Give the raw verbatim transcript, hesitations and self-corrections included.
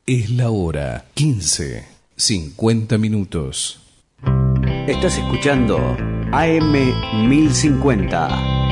Es la hora quince, cincuenta minutos. Estás escuchando A M mil cincuenta.